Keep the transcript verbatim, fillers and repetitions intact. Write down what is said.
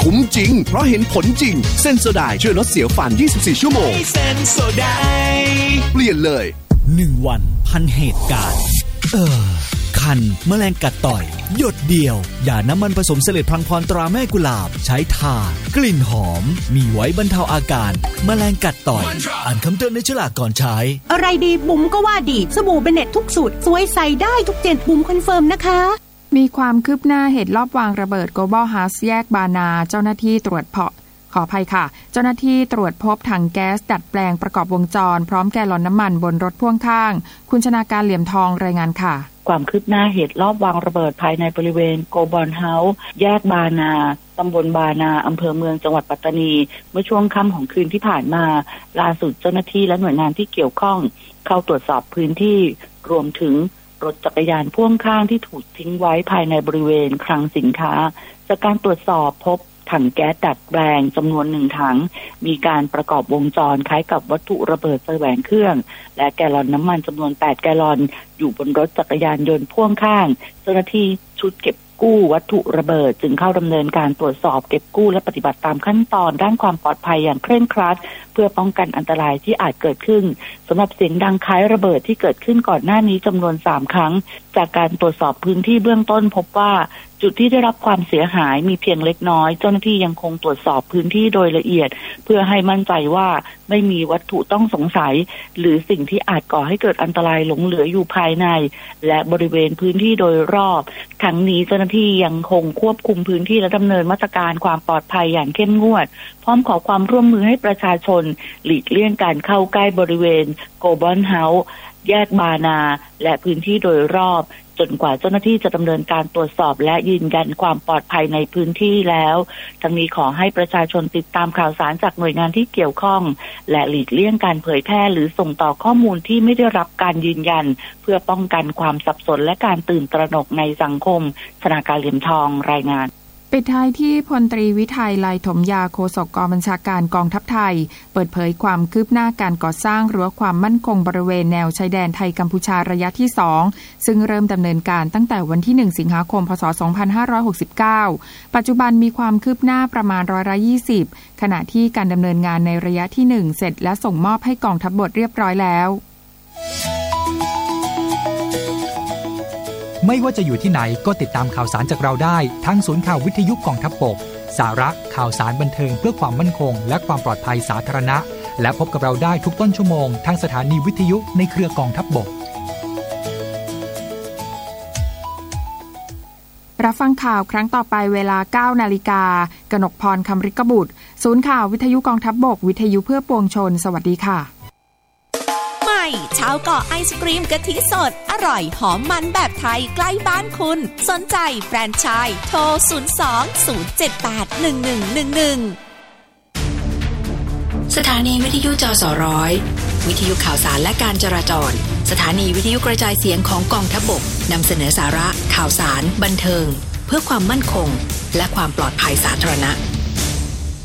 คุ้มจริงเพราะเห็นผลจริงเซนโซไดช่วยลดเสียวฟันยี่สิบสี่ชั่วโมงเซนโซไดเปลี่ยนเลยหนึ่งวันพันเหตุการณ์เออคันแมลงกัดต่อยหยดเดียวยาน้ำมันผสมเสลดพลังพรตราแม่กุหลาบใช้ทากลิ่นหอมมีไว้บรรเทาอาการแมลงกัดต่อยอ่านคำเตือนในฉลากก่อนใช้อะไรดีบุ๋มก็ว่าดีสบู่เบเน็ตทุกสูตรสวยใส่ได้ทุกเจนบุ๋มคอนเฟิร์มนะคะมีความคืบหน้าเหตุลอบวางระเบิด Global House แยกบานาเจ้าหน้าที่ตรวจเพาะขออภัยค่ะเจ้าหน้าที่ตรวจพบถังแก๊สดัดแปลงประกอบวงจรพร้อมแกลลอนน้ำมันบนรถพ่วงข้างคุณชนาการเหลี่ยมทองรายงานค่ะความคืบหน้าเหตุลอบวางระเบิดภายในบริเวณ Global House แยกบานาตำบลบานาอำเภอเมืองจังหวัดปัตตานีเมื่อช่วงค่ำของคืนที่ผ่านมาล่าสุดเจ้าหน้าที่และหน่วยงานที่เกี่ยวข้องเข้าตรวจสอบพื้นที่รวมถึงรถจักรยานพ่วงข้างที่ถูกทิ้งไว้ภายในบริเวณคลังสินค้าจากการตรวจสอบพบถังแก๊สดัดแปลงจำนวนหนึ่งถังมีการประกอบวงจรคล้ายกับวัตถุระเบิดแสวงเครื่องและแกลลอนน้ำมันจำนวนแปดแกลลอนอยู่บนรถจักรยานยนต์พ่วงข้างเจ้าหน้าที่ชุดเก็บกู้วัตถุระเบิดจึงเข้าดำเนินการตรวจสอบเก็บกู้และปฏิบัติตามขั้นตอนด้านความปลอดภัยอย่างเคร่งครัดเพื่อป้องกันอันตรายที่อาจเกิดขึ้นสำหรับเสียงดังคล้ายระเบิดที่เกิดขึ้นก่อนหน้านี้จำนวนสามครั้งจากการตรวจสอบพื้นที่เบื้องต้นพบว่าจุดที่ได้รับความเสียหายมีเพียงเล็กน้อยเจ้าหน้าที่ยังคงตรวจสอบพื้นที่โดยละเอียดเพื่อให้มั่นใจว่าไม่มีวัตถุต้องสงสัยหรือสิ่งที่อาจก่อให้เกิดอันตรายหลงเหลืออยู่ภายในและบริเวณพื้นที่โดยรอบทั้งนี้เจ้าหน้าที่ยังคงควบคุมพื้นที่และดำเนินมาตรการความปลอดภัยอย่างเข้มงวดพร้อมขอความร่วมมือให้ประชาชนหลีกเลี่ยงการเข้าใกล้บริเวณ Global House แยกบานาและพื้นที่โดยรอบจนกว่าเจ้าหน้าที่จะดำเนินการตรวจสอบและยืนยันความปลอดภัยในพื้นที่แล้วทั้งนี้ขอให้ประชาชนติดตามข่าวสารจากหน่วยงานที่เกี่ยวข้องและหลีกเลี่ยงการเผยแพร่หรือส่งต่อข้อมูลที่ไม่ได้รับการยืนยันเพื่อป้องกันความสับสนและการตื่นตระหนกในสังคมชนาการเหลี่ยมทองรายงานปิดท้ายที่พลตรีวิทัยไลถมยาโฆษกกองบัญชาการกองทัพไทยเปิดเผยความคืบหน้าการก่อสร้างรั้วความมั่นคงบริเวณแนวชายแดนไทยกัมพูชาระยะที่สองซึ่งเริ่มดำเนินการตั้งแต่วันที่หนึ่งสิงหาคมพ.ศ. สองพันห้าร้อยหกสิบเก้าปัจจุบันมีความคืบหน้าประมาณร้อยละยี่สิบขณะที่การดำเนินงานในระยะที่หนึ่งเสร็จและส่งมอบให้กองทัพบกเรียบร้อยแล้วไม่ว่าจะอยู่ที่ไหนก็ติดตามข่าวสารจากเราได้ทั้งศูนย์ข่าววิทยุกองทัพบกสาระข่าวสารบันเทิงเพื่อความมั่นคงและความปลอดภัยสาธารณะและพบกับเราได้ทุกต้นชั่วโมงทางสถานีวิทยุในเครือกองทัพบกรับฟังข่าวครั้งต่อไปเวลา เก้านาฬิกา กนกพร คำฤกบุตรศูนย์ข่าววิทยุกองทัพบกวิทยุเพื่อปวงชนสวัสดีค่ะชาวเกาะไอศกรีมกะทิสดอร่อยหอมมันแบบไทยใกล้บ้านคุณสนใจแฟรนไชส์โทรศูนย์ สอง ศูนย์ เจ็ด แปด หนึ่ง หนึ่ง หนึ่ง หนึ่งสถานีวิทยุจสร้อยวิทยุข่าวสารและการจราจรสถานีวิทยุกระจายเสียงของกองทัพบกนำเสนอสาระข่าวสารบันเทิงเพื่อความมั่นคงและความปลอดภัยสาธารณะ